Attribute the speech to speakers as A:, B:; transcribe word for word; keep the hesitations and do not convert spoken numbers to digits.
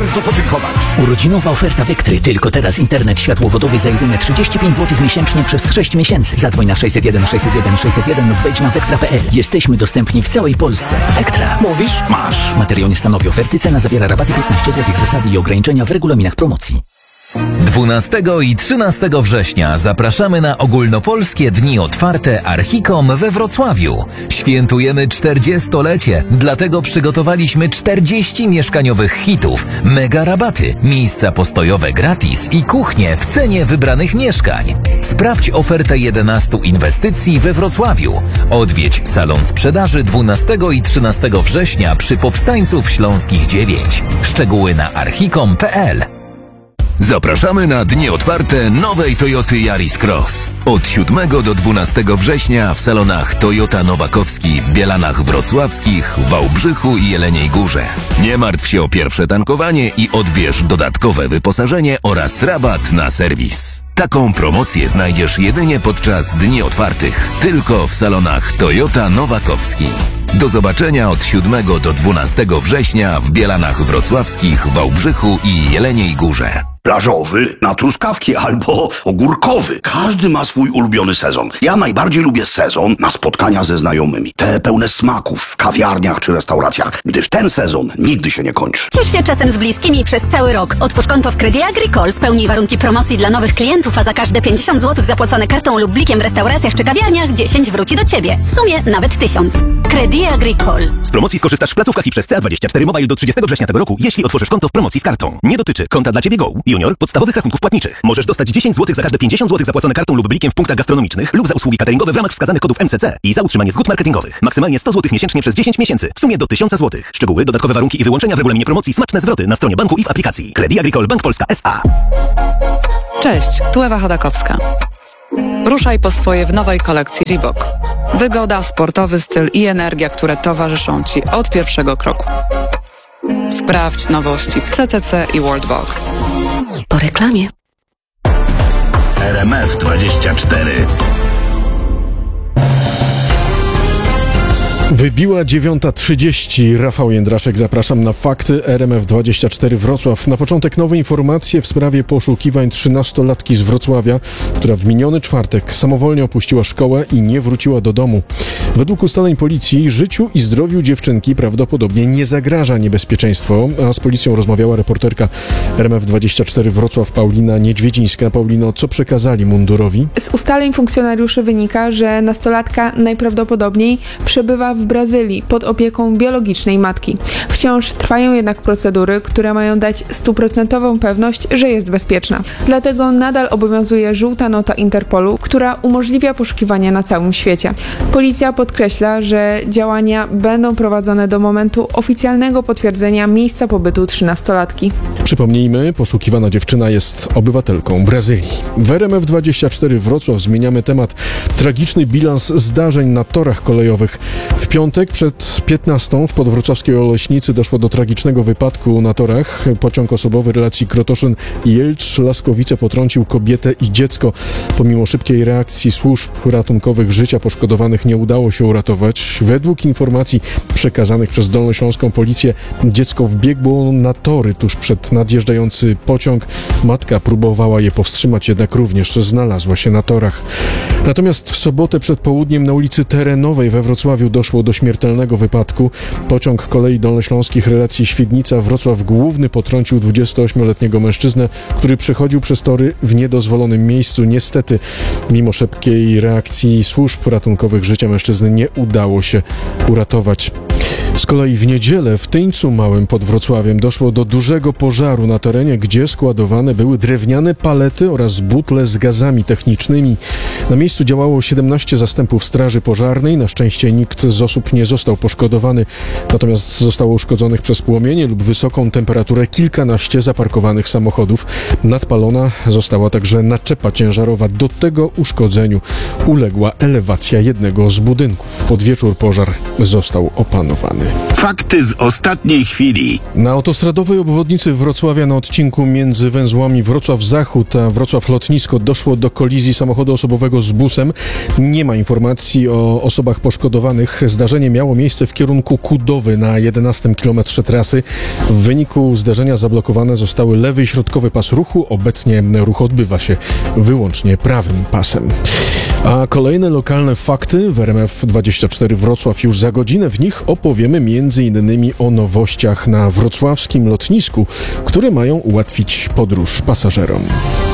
A: bardzo podziękować.
B: Urodzinowa oferta Vectry. Tylko teraz internet światłowodowy za jedyne trzydzieści pięć złotych miesięcznie przez sześć miesięcy. Zadzwoń na sześćset jeden sześćset jeden sześćset jeden lub wejdź na vectra kropka p l. Jesteśmy dostępni w całej Polsce. Vectra.
A: Mówisz? Masz.
B: Materiał nie stanowi oferty. Cena zawiera rabaty piętnaście złotych. Zasady i ograniczenia w regulaminach promocji.
C: dwunastego i trzynastego września zapraszamy na ogólnopolskie dni otwarte Archicom we Wrocławiu. Świętujemy czterdziestolecie, dlatego przygotowaliśmy czterdzieści mieszkaniowych hitów, mega rabaty, miejsca postojowe gratis i kuchnie w cenie wybranych mieszkań. Sprawdź ofertę jedenastu inwestycji we Wrocławiu. Odwiedź salon sprzedaży dwunastego i trzynastego września przy Powstańców Śląskich dziewięć. Szczegóły na archicom kropka p l.
D: Zapraszamy na dni otwarte nowej Toyoty Yaris Cross. Od siódmego do dwunastego września w salonach Toyota Nowakowski w Bielanach Wrocławskich, Wałbrzychu i Jeleniej Górze. Nie martw się o pierwsze tankowanie i odbierz dodatkowe wyposażenie oraz rabat na serwis. Taką promocję znajdziesz jedynie podczas dni otwartych, tylko w salonach Toyota Nowakowski. Do zobaczenia od siódmego do dwunastego września w Bielanach Wrocławskich, Wałbrzychu i Jeleniej Górze.
A: Plażowy, na truskawki albo ogórkowy. Każdy ma swój ulubiony sezon. Ja najbardziej lubię sezon na spotkania ze znajomymi. Te pełne smaków w kawiarniach czy restauracjach, gdyż ten sezon nigdy się nie kończy.
E: Ciesz się czasem z bliskimi przez cały rok. Otwórz konto w Credit Agricole, spełnij warunki promocji dla nowych klientów, a za każde pięćdziesiąt złotych zapłacone kartą lub blikiem w restauracjach czy kawiarniach dziesięć wróci do Ciebie. W sumie nawet tysiąc. Credit Agricole.
F: Z promocji skorzystasz w placówkach i przez C A dwadzieścia cztery Mobile do trzydziestego września tego roku, jeśli otworzysz konto w promocji z kartą. Nie dotyczy konta dla Ciebie Go, Junior, podstawowych rachunków płatniczych. Możesz dostać dziesięć złotych za każde pięćdziesiąt złotych zapłacone kartą lub blikiem w punktach gastronomicznych lub za usługi cateringowe w ramach wskazanych kodów M C C i za utrzymanie zgód marketingowych. Maksymalnie sto złotych miesięcznie przez dziesięć miesięcy. W sumie do tysiąc złotych. Szczegóły, dodatkowe warunki i wyłączenia w regulaminie promocji, smaczne zwroty na stronie banku i w aplikacji. Credit Agricole Bank Polska S A.
G: Cześć, tu Ewa Chodakowska. Ruszaj po swoje w nowej kolekcji Reebok. Wygoda, sportowy styl i energia, które towarzyszą Ci od pierwszego kroku. Sprawdź nowości w C C C i Worldbox.
E: Po reklamie.
A: R M F dwadzieścia cztery.
H: Wybiła dziewiąta trzydzieści. Rafał Jędraszek, zapraszam na Fakty R M F dwadzieścia cztery Wrocław. Na początek nowe informacje w sprawie poszukiwań trzynastolatki z Wrocławia, która w miniony czwartek samowolnie opuściła szkołę i nie wróciła do domu. Według ustaleń policji życiu i zdrowiu dziewczynki prawdopodobnie nie zagraża niebezpieczeństwo, a z policją rozmawiała reporterka R M F dwadzieścia cztery Wrocław Paulina Niedźwiedzińska. Paulino, co przekazali mundurowi?
I: Z ustaleń funkcjonariuszy wynika, że nastolatka najprawdopodobniej przebywa w Brazylii pod opieką biologicznej matki. Wciąż trwają jednak procedury, które mają dać stuprocentową pewność, że jest bezpieczna. Dlatego nadal obowiązuje żółta nota Interpolu, która umożliwia poszukiwania na całym świecie. Policja podkreśla, że działania będą prowadzone do momentu oficjalnego potwierdzenia miejsca pobytu trzynastolatki.
H: Przypomnijmy, poszukiwana dziewczyna jest obywatelką Brazylii. W R M F dwadzieścia cztery Wrocław zmieniamy temat. Tragiczny bilans zdarzeń na torach kolejowych. W piątek przed piętnastą w podwrocławskiej Oleśnicy doszło do tragicznego wypadku na torach. Pociąg osobowy relacji Krotoszyn-Jelcz-Laskowice potrącił kobietę i dziecko. Pomimo szybkiej reakcji służb ratunkowych życia poszkodowanych nie udało się uratować. Według informacji przekazanych przez Dolnośląską Policję dziecko wbiegło na tory tuż przed nadjeżdżający pociąg. Matka próbowała je powstrzymać, jednak również znalazła się na torach. Natomiast w sobotę przed południem na ulicy Terenowej we Wrocławiu doszło do śmiertelnego wypadku. Pociąg kolei dolnośląskich relacji Świdnica-Wrocław Główny potrącił dwudziestoośmioletniego mężczyznę, który przechodził przez tory w niedozwolonym miejscu. Niestety, mimo szybkiej reakcji służb ratunkowych życia mężczyzny nie udało się uratować. Z kolei w niedzielę w Tyńcu Małym pod Wrocławiem doszło do dużego pożaru na terenie, gdzie składowane były drewniane palety oraz butle z gazami technicznymi. Na miejscu działało siedemnaście zastępów straży pożarnej. Na szczęście nikt z osób nie został poszkodowany, natomiast zostało uszkodzonych przez płomienie lub wysoką temperaturę kilkanaście zaparkowanych samochodów. Nadpalona została także naczepa ciężarowa. Do tego uszkodzeniu uległa elewacja jednego z budynków. Pod wieczór pożar został opanowany.
A: Fakty z ostatniej chwili.
H: Na autostradowej obwodnicy Wrocławia na odcinku między węzłami Wrocław Zachód a Wrocław Lotnisko doszło do kolizji samochodu osobowego z busem. Nie ma informacji o osobach poszkodowanych. Zdarzenie Zdarzenie miało miejsce w kierunku Kudowy na jedenastym kilometrze trasy. W wyniku zdarzenia zablokowane zostały lewy i środkowy pas ruchu. Obecnie ruch odbywa się wyłącznie prawym pasem. A kolejne lokalne fakty w R M F dwadzieścia cztery Wrocław już za godzinę. W nich opowiemy między innymi o nowościach na wrocławskim lotnisku, które mają ułatwić podróż pasażerom.